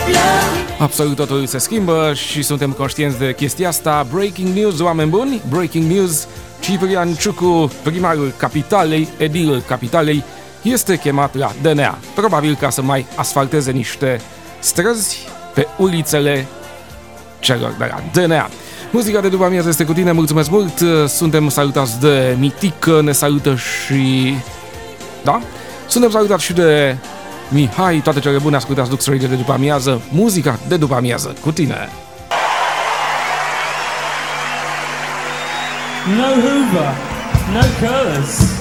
Absolut totul se schimbă și suntem conștienți de chestia asta. Breaking news, oameni buni, breaking news. Ciprian Ciucu, primarul capitalei, edilul capitalei, este chemat la DNA. Probabil ca să mai asfalteze niște străzi pe ulițele celor de la DNA. Muzica de după amiază este cu tine, mulțumesc mult. Suntem salutați de Mitică, ne salută și... Da? Suntem salutați și de Mihai, toate cele bune, ascultați Lux Radio de după amiază, muzica de după amiază cu tine. No Hoover, no curlers.